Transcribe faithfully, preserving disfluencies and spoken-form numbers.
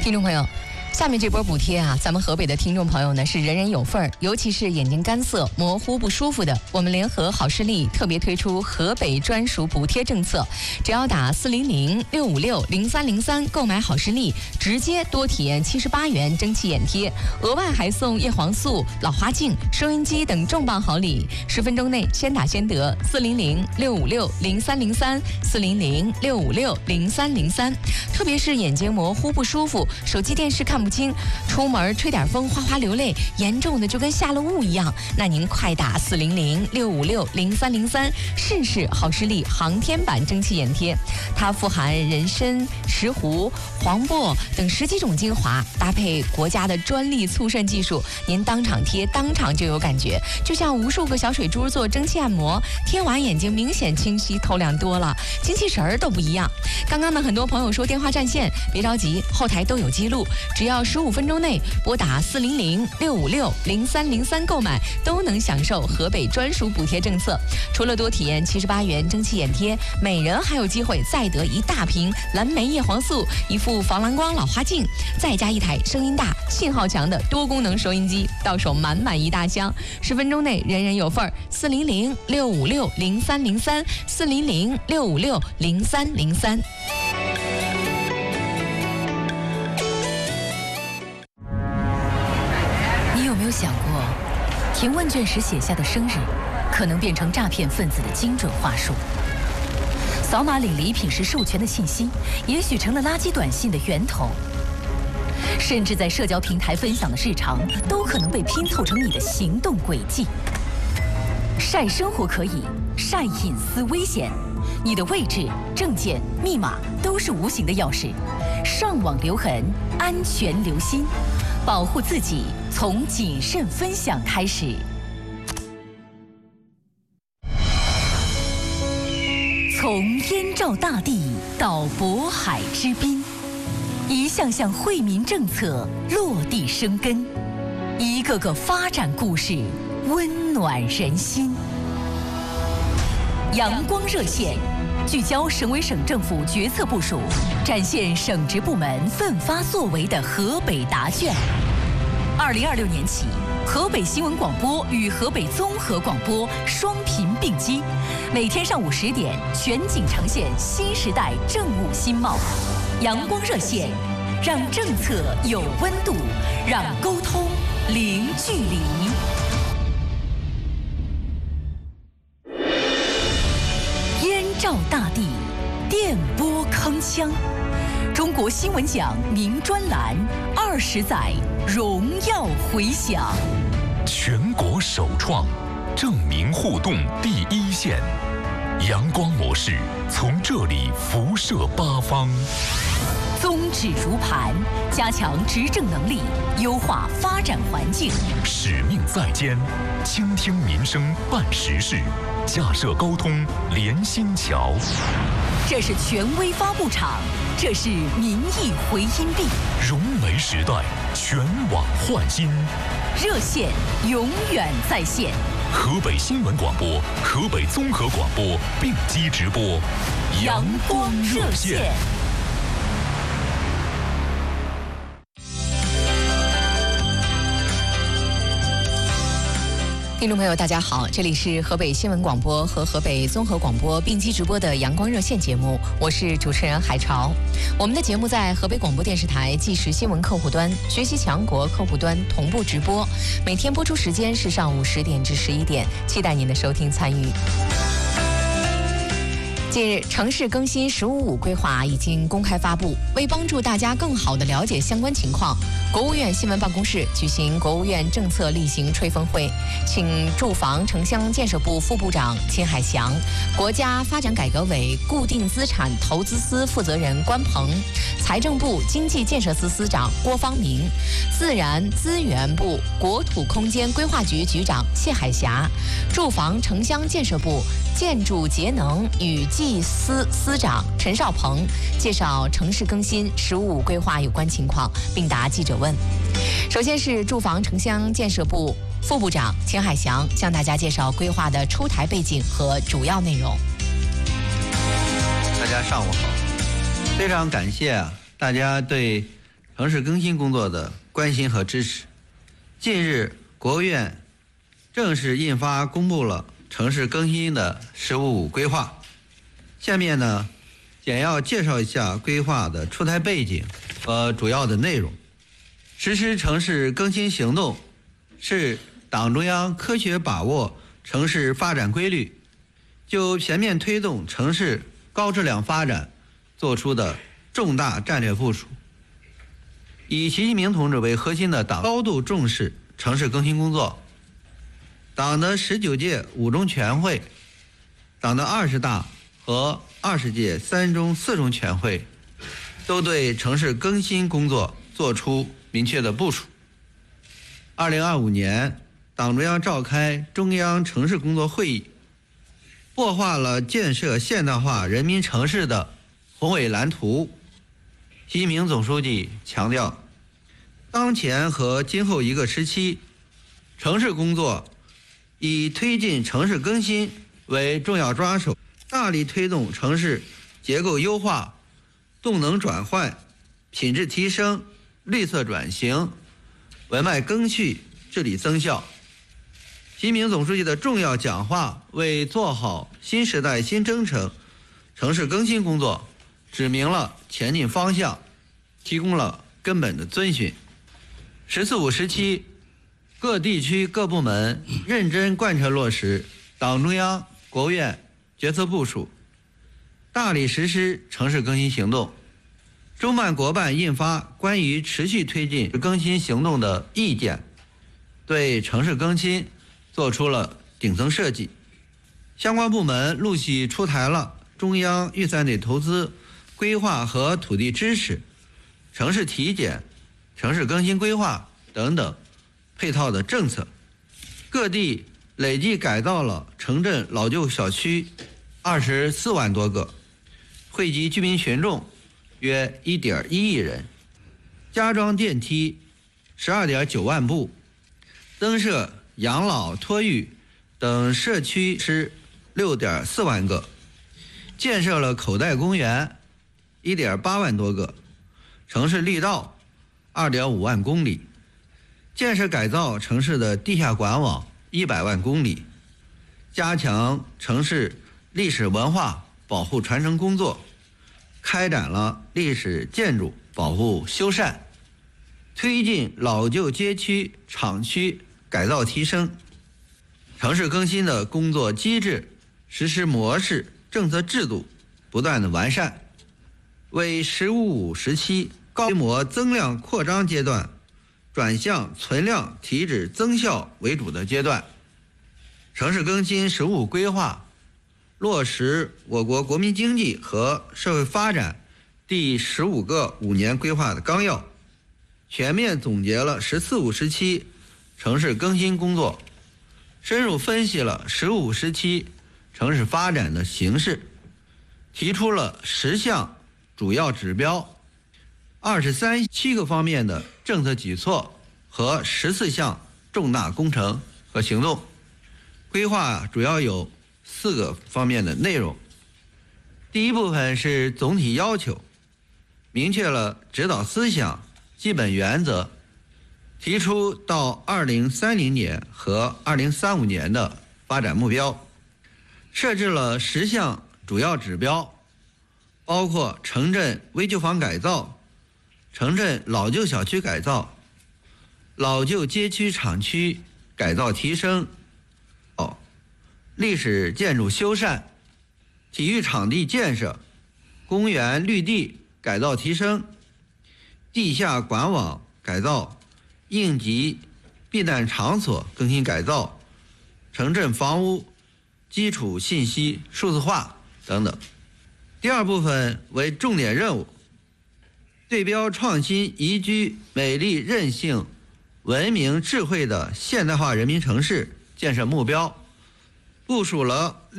听众朋友，下面这波补贴啊，咱们河北的听众朋友呢是人人有份儿，尤其是眼睛干涩、模糊不舒服的，我们联合好视力特别推出河北专属补贴政策，只要打四零零六五六零三零三购买好视力，直接多体验七十八元蒸汽眼贴，额外还送叶黄素、老花镜、收音机等重磅好礼，十分钟内先打先得。四零零六五六零三零三，四零零六五六零三零三。特别是眼睛模糊不舒服，手机电视看不清，出门吹点风哗哗流泪，严重的就跟下了雾一样，那您快打四零零六五六零三零三试试好视力航天版蒸汽眼贴。它富含人参、石斛、黄柏等十几种精华，搭配国家的专利促渗技术，您当场贴当场就有感觉，就像无数个小水珠做蒸汽按摩，贴完眼睛明显清晰透亮多了，精气神儿都不一样。刚刚呢，很多朋友说电话占线，别着急，后台都有记录，只要十五分钟内拨打四零零六五六零三零三购买，都能享受河北专属补贴政策。除了多体验七十八元蒸汽眼贴，每人还有机会再得一大瓶蓝莓叶黄素、一副防蓝光老花镜，再加一台声音大、信号强的多功能收音机，到手满满一大箱。十分钟内人人有份儿。四零零六五六零三零三，四零零六五六零三零三。你有没有想过，填问卷时写下的生日，可能变成诈骗分子的精准话术？扫码领礼品时授权的信息，也许成了垃圾短信的源头。甚至在社交平台分享的日常，都可能被拼凑成你的行动轨迹。晒生活可以，晒隐私危险。你的位置、证件、密码都是无形的钥匙，上网留痕，安全留心。保护自己，从谨慎分享开始。从燕赵大地到渤海之滨，一项项惠民政策落地生根，一个个发展故事温暖人心。阳光热线聚焦省委省政府决策部署，展现省直部门奋发作为的河北答卷。二零二六年起，河北新闻广播与河北综合广播双频并机，每天上午十点全景呈现新时代政务新貌。阳光热线，让政策有温度，让沟通零距离。燕赵大地，电波铿锵。中国新闻奖名专栏，二十载荣耀回响。 全国首创，证明互动第一线。阳光模式从这里辐射八方。 宗旨如磐，加强执政能力，优化发展环境。 使命在肩，倾听民生办实事，架设沟通连心桥。 这是权威发布场，这是民意回音壁。 融媒时代，全网焕新。 热线永远在线。 河北新闻广播、河北综合广播并机直播， 阳光热线。听众朋友，大家好，这里是河北新闻广播和河北综合广播并机直播的阳光热线节目，我是主持人海潮。我们的节目在河北广播电视台即时新闻客户端、学习强国客户端同步直播，每天播出时间是上午十点至十一点，期待您的收听参与。近日，城市更新“十五五”规划已经公开发布。为帮助大家更好地了解相关情况，国务院新闻办公室举行国务院政策例行吹风会，请住房城乡建设部副部长秦海祥、国家发展改革委固定资产投资司负责人关鹏、财政部经济建设司司长郭方明、自然资源部国土空间规划局局长谢海霞、住房城乡建设部建筑节能与技司司长陈少鹏介绍城市更新“十五五”规划有关情况，并答记者问。首先是住房城乡建设部副部长秦海祥向大家介绍规划的出台背景和主要内容。 大家上午好，非常感谢啊大家对城市更新工作的关心和支持。近日，国务院正式印发公布了城市更新的“十五五”规划。下面呢，简要介绍一下规划的出台背景和主要的内容。实施城市更新行动是党中央科学把握城市发展规律，就全面推动城市高质量发展做出的重大战略部署。以习近平同志为核心的党高度重视城市更新工作。党的十九届五中全会、党的二十大和二十届三中四中全会都对城市更新工作作出明确的部署。二零二五年，党中央召开中央城市工作会议，擘画了建设现代化人民城市的宏伟蓝图。习近平总书记强调，当前和今后一个时期，城市工作以推进城市更新为重要抓手，大力推动城市结构优化、动能转换、品质提升、绿色转型、文脉更续、治理增效。习近平总书记的重要讲话为做好新时代新征程城市更新工作指明了前进方向，提供了根本的遵循。十四五时期，各地区各部门认真贯彻落实党中央、国务院决策部署，大力实施城市更新行动。中办国办印发关于持续推进更新行动的意见，对城市更新做出了顶层设计。相关部门陆续出台了中央预算内投资、规划和土地支持、城市体检、城市更新规划等等配套的政策。各地累计改造了城镇老旧小区二十四万多个，惠及居民群众约一点一亿人，加装电梯十二点九万部，增设养老、托育等社区是六点四万个，建设了口袋公园一点八万多个，城市绿道二点五万公里，建设改造城市的地下管网一百万公里，加强城市历史文化保护传承工作，开展了历史建筑保护修缮，推进老旧街区、厂区改造提升。城市更新的工作机制、实施模式、政策制度不断的完善，为“十五五”时期高规模增量扩张阶段转向存量提质增效为主的阶段。城市更新“十五五”规划落实我国国民经济和社会发展第十五个五年规划的纲要，全面总结了“十四五”时期城市更新工作，深入分析了“十五五”时期城市发展的形势，提出了十项主要指标、二十三七个方面的政策举措和十四项重大工程和行动。规划主要有四个方面的内容。第一部分是总体要求，明确了指导思想、基本原则，提出到二零三零年和二零三五年的发展目标，设置了十项主要指标，包括城镇危旧房改造、城镇老旧小区改造、老旧街区厂区改造提升、哦，历史建筑修缮、体育场地建设、公园绿地改造提升、地下管网改造、应急避难场所更新改造、城镇房屋基础信息数字化等等。第二部分为重点任务，对标创新宜居、美丽韧性、文明智慧的现代化人民城市建设目标，部署了